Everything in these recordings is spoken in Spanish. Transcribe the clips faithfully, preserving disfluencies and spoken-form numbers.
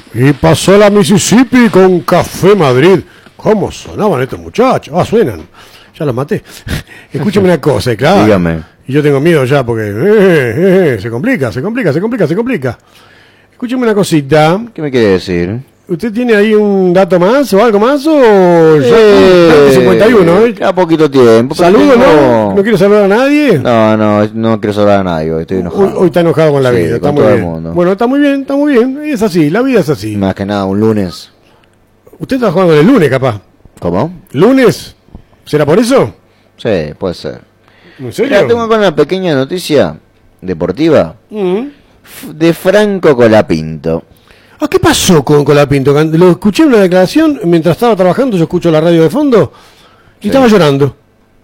Y pasó la Mississippi con Café Madrid. ¿Cómo sonaban estos muchachos? Ah, suenan. Ya los maté. Escúchame una cosa, claro. Dígame. Y yo tengo miedo ya porque eh, eh, eh, se complica, se complica, se complica, se complica. Escúcheme una cosita. ¿Qué me quiere decir? ¿Usted tiene ahí un dato más o algo más o ya Eh, cincuenta y uno? ¿eh? Queda poquito tiempo. pero ¿Saludo, tengo- no? ¿No quiere saludar a nadie? No, no, no quiero saludar a nadie, hoy estoy enojado. Hoy, hoy está enojado con la Sí, vida, está con muy todo el bien. mundo. Bueno, está muy bien, está muy bien. Es así, la vida es así. Más que nada, un lunes. Usted está jugando el lunes, capaz. ¿Cómo? ¿Lunes? ¿Será por eso? Sí, puede ser. ¿En serio? Mira, tengo acá una pequeña noticia deportiva Mm. f- de Franco Colapinto. Ah, ¿qué pasó con Colapinto? Lo escuché en una declaración mientras estaba trabajando, yo escucho la radio de fondo, y Sí. estaba llorando.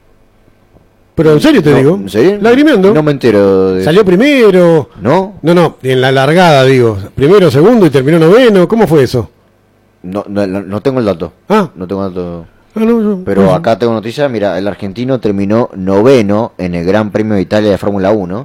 Pero en serio te No, digo. ¿en serio? Lagrimeando. No me entero de Salió primero. ¿No? No, no, en la largada, digo. Primero, segundo y terminó noveno. ¿Cómo fue eso? No, no, no- no tengo el dato. Ah, No tengo el dato. ah, no, yo- Pero no, acá tengo noticia, mira, el argentino terminó noveno en el Gran Premio de Italia de Fórmula uno.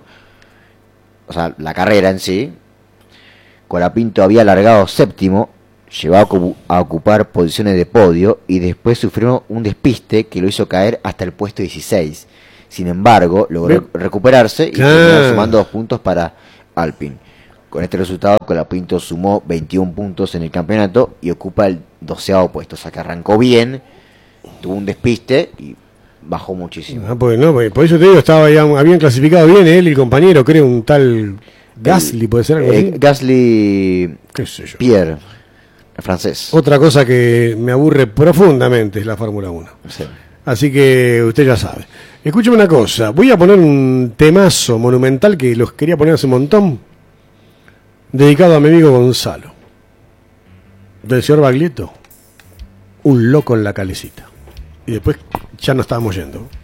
O sea, la carrera en sí. Colapinto había largado séptimo, llegó a, ocu- a ocupar posiciones de podio y después sufrió un despiste que lo hizo caer hasta el puesto dieciséis. Sin embargo, logró Ve- recuperarse y Claro. terminó sumando dos puntos para Alpine. Con este resultado, Colapinto sumó veintiún puntos en el campeonato y ocupa el doceavo puesto. O sea que arrancó bien, tuvo un despiste y bajó muchísimo. Ah, pues no, pues, por eso te digo, estaba ya, habían clasificado bien él y el compañero, creo, un tal Gasly, puede ser algo Eh, así. Gasly ¿Qué sé yo? Pierre, el francés. Otra cosa que me aburre profundamente es la Fórmula uno. Sí. Así que usted ya sabe. Escúcheme una cosa, voy a poner un temazo monumental que los quería poner hace un montón, dedicado a mi amigo Gonzalo, del señor Baglietto, Un loco en la calecita. Y después ya nos estábamos yendo.